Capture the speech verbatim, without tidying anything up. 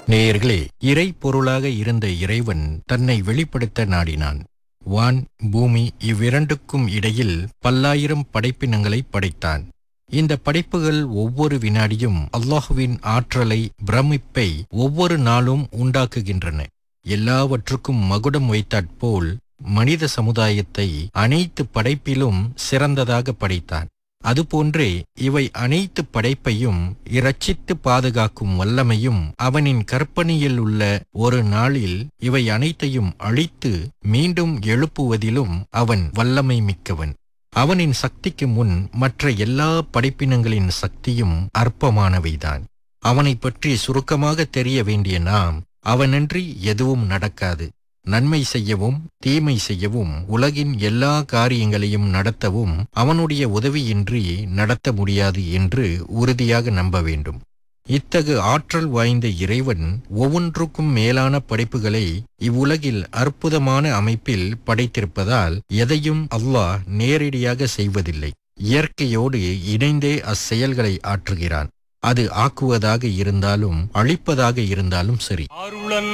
நேயர்களே, இறை பொருளாக இருந்த இறைவன் தன்னை வெளிப்படுத்த நாடினான். வான், பூமி இவ்விரண்டுக்கும் இடையில் பல்லாயிரம் படைப்பினங்களை படைத்தான். இந்த படைப்புகள் ஒவ்வொரு வினாடியும் அல்லாஹுவின் ஆற்றலை, பிரமிப்பை ஒவ்வொரு நாளும் உண்டாக்குகின்றன. எல்லாவற்றுக்கும் மகுடம் வைத்தாற்போல் மனித சமுதாயத்தை அனைத்து படைப்பிலும் சிறந்ததாக படைத்தான். அதுபோன்றே இவை அனைத்து படைப்பையும் இரட்சித்து பாதுகாக்கும் வல்லமையும் அவனின் கற்பனையில் உள்ள ஒரு நாளில் இவை அனைத்தையும் அழித்து மீண்டும் எழுப்புவதிலும் அவன் வல்லமை மிக்கவன். அவனின் சக்திக்கு முன் மற்ற எல்லா படைப்பினங்களின் சக்தியும் அற்பமானவைதான். அவனைப் பற்றி சுருக்கமாக தெரிய வேண்டிய நாம், அவனன்றி எதுவும் நடக்காது. நன்மை செய்யவும் தீமை செய்யவும் உலகின் எல்லா காரியங்களையும் நடத்தவும் அவனுடைய உதவியின்றி நடத்த முடியாது என்று உறுதியாக நம்ப வேண்டும். இத்தகு ஆற்றல் வாய்ந்த இறைவன் ஒவ்வொன்றுக்கும் மேலான படைப்புகளை இவ்வுலகில் அற்புதமான அமைப்பில் படைத்திருப்பதால் எதையும் அல்லாஹ் நேரடியாக செய்வதில்லை. இயற்கையோடு இணைந்தே அச்செயல்களை ஆற்றுகிறான். அது ஆக்குவதாக இருந்தாலும் அழிப்பதாக இருந்தாலும் சரி.